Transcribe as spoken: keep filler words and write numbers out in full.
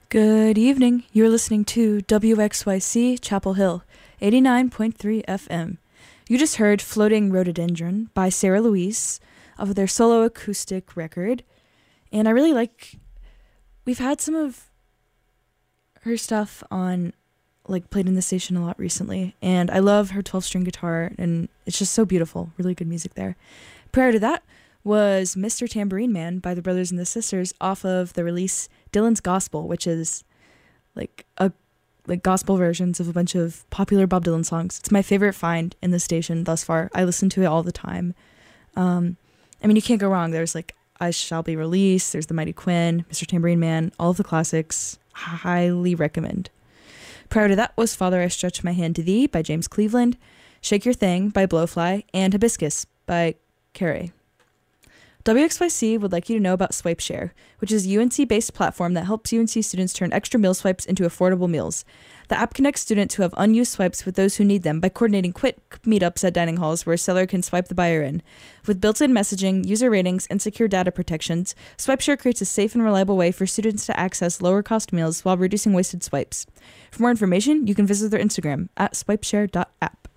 Good evening. You're listening to W X Y C Chapel Hill, eighty-nine point three F M. You just heard Floating Rhododendron by Sarah Louise of their solo acoustic record. And I really like, we've had some of her stuff on, like, played in the station a lot recently. And I love her twelve-string guitar, and it's just so beautiful. Really good music there. Prior to that was Mister Tambourine Man by the Brothers and the Sisters off of the release Dylan's Gospel, which is like a like gospel versions of a bunch of popular Bob Dylan songs. It's my favorite find in the station thus far. I listen to it all the time. Um, I mean, you can't go wrong. There's like I Shall Be Released, there's The Mighty Quinn, Mister Tambourine Man, all of the classics. Highly recommend. Prior to that was Father, I Stretch My Hand to Thee by James Cleveland, Shake Your Thing by Blowfly, and Hibiscus by Carey. W X Y C would like you to know about SwipeShare, which is a U N C-based platform that helps U N C students turn extra meal swipes into affordable meals. The app connects students who have unused swipes with those who need them by coordinating quick meetups at dining halls where a seller can swipe the buyer in. With built-in messaging, user ratings, and secure data protections, SwipeShare creates a safe and reliable way for students to access lower-cost meals while reducing wasted swipes. For more information, you can visit their Instagram at swipeshare dot app.